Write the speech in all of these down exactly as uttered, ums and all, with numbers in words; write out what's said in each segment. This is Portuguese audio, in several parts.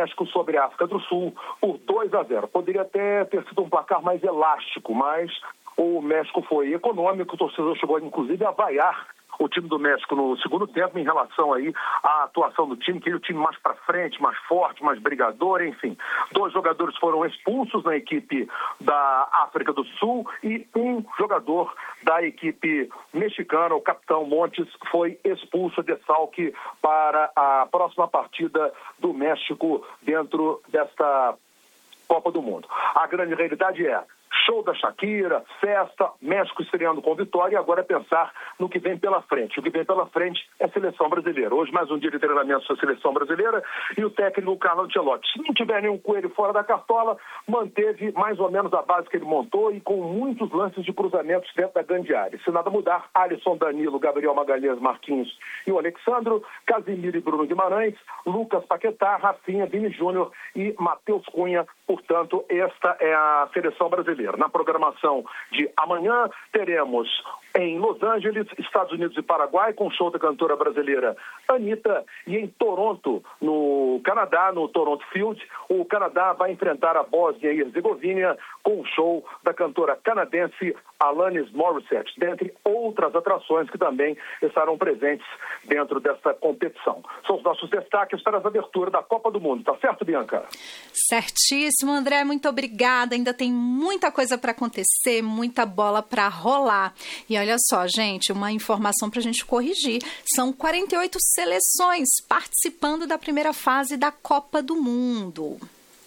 México sobre a África do Sul por dois a zero. Poderia até ter sido um placar mais elástico, mas o México foi econômico, o torcedor chegou inclusive a vaiar o time do México no segundo tempo em relação aí à atuação do time, que é o time mais para frente, mais forte, mais brigador, enfim. Dois jogadores foram expulsos na equipe da África do Sul e um jogador da equipe mexicana, o capitão Montes, foi expulso de desfalque para a próxima partida do México dentro desta Copa do Mundo. A grande realidade é show da Shakira, festa, México estreando com vitória, e agora é pensar no que vem pela frente. O que vem pela frente é a seleção brasileira. Hoje mais um dia de treinamento da seleção brasileira e o técnico Carlo Ancelotti, se não tiver nenhum coelho fora da cartola, manteve mais ou menos a base que ele montou e com muitos lances de cruzamentos dentro da grande área. Se nada mudar, Alisson, Danilo, Gabriel Magalhães, Marquinhos e o Alexandro, Casimiro e Bruno Guimarães, Lucas Paquetá, Rafinha, Vini Júnior e Matheus Cunha. Portanto, esta é a seleção brasileira. Na programação de amanhã, teremos em Los Angeles, Estados Unidos e Paraguai, com o show da cantora brasileira Anitta, e em Toronto, no Canadá, no Toronto Field, o Canadá vai enfrentar a Bósnia e Herzegovina com o show da cantora canadense Alanis Morissette, dentre outras atrações que também estarão presentes dentro dessa competição. São os nossos destaques para as aberturas da Copa do Mundo. Tá certo, Bianca? Certíssimo, André. Muito obrigada. Ainda tem muita coisa para acontecer, muita bola para rolar. E olha só, gente, uma informação para a gente corrigir. São quarenta e oito seleções participando da primeira fase da Copa do Mundo.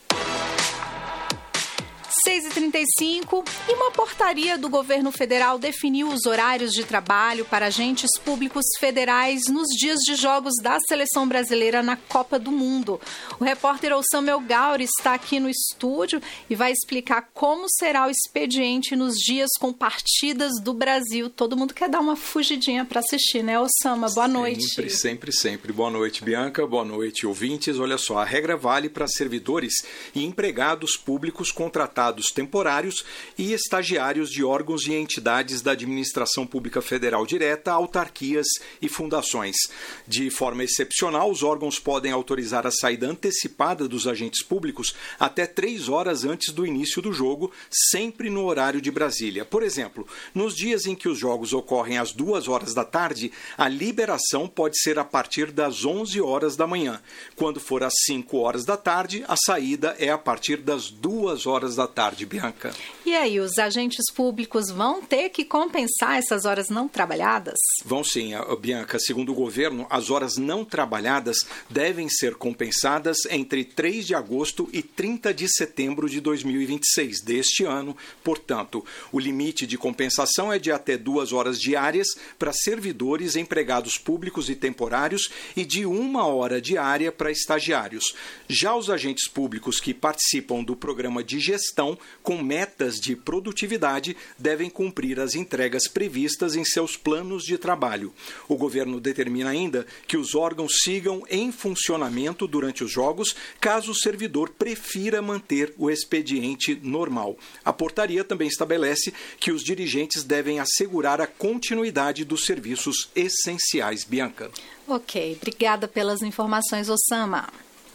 seis e trinta e cinco, e uma portaria do governo federal definiu os horários de trabalho para agentes públicos federais nos dias de jogos da seleção brasileira na Copa do Mundo. O repórter Samuel Gauri está aqui no estúdio e vai explicar como será o expediente nos dias com partidas do Brasil. Todo mundo quer dar uma fugidinha para assistir, né, Osama? Boa noite. Sempre, sempre, sempre. Boa noite, Bianca. Boa noite, ouvintes. Olha só, a regra vale para servidores e empregados públicos contratados temporários e estagiários de órgãos e entidades da administração pública federal direta, autarquias e fundações. De forma excepcional, os órgãos podem autorizar a saída antecipada dos agentes públicos até três horas antes do início do jogo, sempre no horário de Brasília. Por exemplo, nos dias em que os jogos ocorrem às duas horas da tarde, a liberação pode ser a partir das onze horas da manhã. Quando for às cinco horas da tarde, a saída é a partir das duas horas da tarde. Tarde, Bianca. E aí, os agentes públicos vão ter que compensar essas horas não trabalhadas? Vão sim, Bianca. Segundo o governo, as horas não trabalhadas devem ser compensadas entre três de agosto e trinta de setembro de dois mil e vinte e seis, deste ano. Portanto, o limite de compensação é de até duas horas diárias para servidores, empregados públicos e temporários e de uma hora diária para estagiários. Já os agentes públicos que participam do programa de gestão com metas de produtividade devem cumprir as entregas previstas em seus planos de trabalho. O governo determina ainda que os órgãos sigam em funcionamento durante os jogos, caso o servidor prefira manter o expediente normal. A portaria também estabelece que os dirigentes devem assegurar a continuidade dos serviços essenciais. Bianca. Ok, obrigada pelas informações, Osama.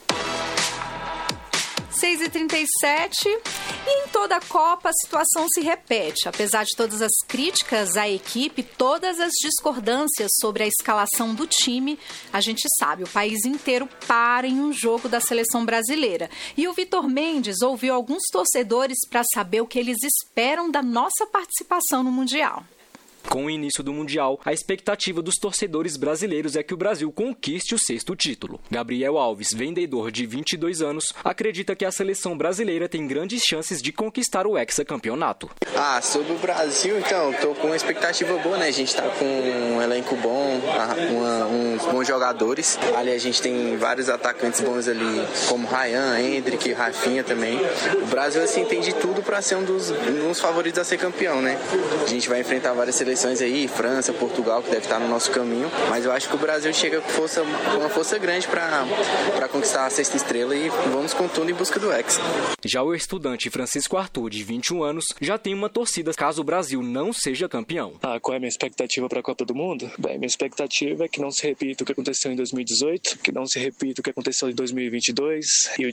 seis e trinta e sete, e em toda a Copa a situação se repete. Apesar de todas as críticas à equipe, todas as discordâncias sobre a escalação do time, a gente sabe, o país inteiro para em um jogo da seleção brasileira. E o Vitor Mendes ouviu alguns torcedores para saber o que eles esperam da nossa participação no Mundial. Com o início do Mundial, a expectativa dos torcedores brasileiros é que o Brasil conquiste o sexto título. Gabriel Alves, vendedor de vinte e dois anos, acredita que a seleção brasileira tem grandes chances de conquistar o hexacampeonato. Ah, sobre o Brasil, então, estou com uma expectativa boa, né? A gente está com um elenco bom, uma, uns bons jogadores. Ali a gente tem vários atacantes bons ali, como Ryan, Hendrick, Rafinha também. O Brasil, assim, tem de tudo para ser um dos, um dos favoritos a ser campeão, né? A gente vai enfrentar várias seleções aí, França, Portugal, que deve estar no nosso caminho, mas eu acho que o Brasil chega com, força, com uma força grande para conquistar a sexta estrela e vamos com tudo em busca do Hexa. Já o estudante Francisco Arthur, de vinte e um anos, já tem uma torcida caso o Brasil não seja campeão. Ah, qual é a minha expectativa para a Copa do Mundo? Bem, minha expectativa é que não se repita o que aconteceu em dois mil e dezoito, que não se repita o que aconteceu em dois mil e vinte e dois, e